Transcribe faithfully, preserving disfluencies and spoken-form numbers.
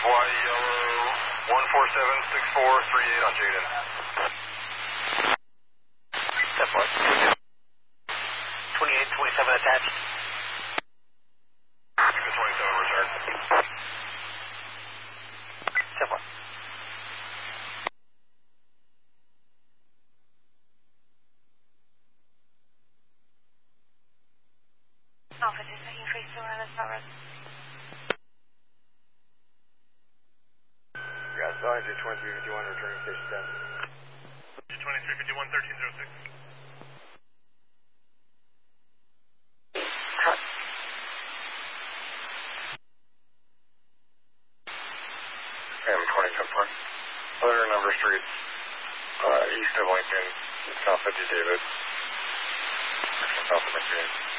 Y Yellow one four seven six four three eight on Jaden. ten four. twenty-eight twenty-seven attached. twenty-seven return. ten four. Alpha two taking three still around this power. Got Sergeant J twenty-three fifty-one returning station ten. J twenty-three fifty-one thirteen oh six. Family twenty ten four. Other number streets, uh, east of Lincoln, south of G. David, south of McCain.